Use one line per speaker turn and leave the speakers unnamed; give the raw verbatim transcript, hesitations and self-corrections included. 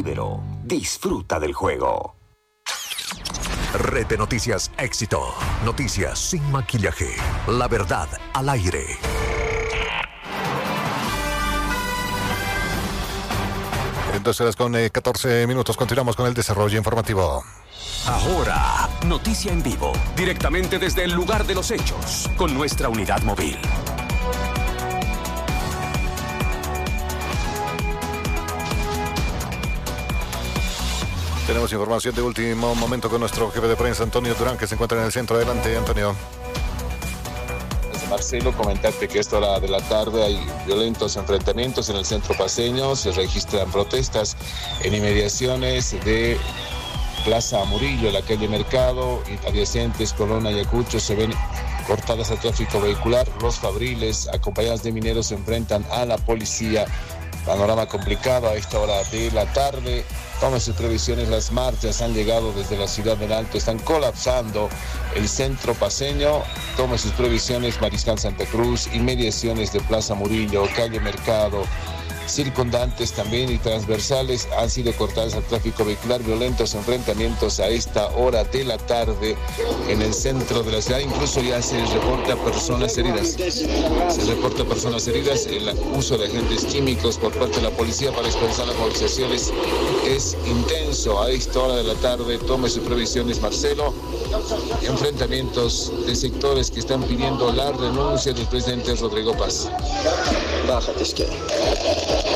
Libero. Disfruta del juego.
Red de Noticias Éxito. Noticias sin maquillaje. La verdad al aire.
Dos horas con eh, catorce minutos. Continuamos con el desarrollo informativo.
Ahora, noticia en vivo. Directamente desde el lugar de los hechos. Con nuestra unidad móvil.
Tenemos información de último momento con nuestro jefe de prensa, Antonio Durán, que se encuentra en el centro. Adelante, Antonio.
Marcelo, comentarte que a esta hora de la tarde hay violentos enfrentamientos en el centro paceño. Se registran protestas en inmediaciones de Plaza Murillo, la calle Mercado, y adyacentes Colón, Ayacucho. Se ven cortadas al tráfico vehicular. Los fabriles, acompañados de mineros, se enfrentan a la policía. Panorama complicado a esta hora de la tarde. Tome sus previsiones, las marchas han llegado desde la ciudad del Alto, están colapsando el centro paceño. Tome sus previsiones, Mariscal Santa Cruz, inmediaciones de Plaza Murillo, calle Mercado, circundantes también y transversales han sido cortadas al tráfico vehicular. Violentos enfrentamientos a esta hora de la tarde en el centro de la ciudad. Incluso ya se reporta personas heridas. Se reporta personas heridas. El uso de agentes químicos por parte de la policía para expulsar las movilizaciones es intenso a esta hora de la tarde. Tome sus previsiones, Marcelo. Enfrentamientos de sectores que están pidiendo la renuncia del presidente Rodrigo Paz.
Bájate, es que...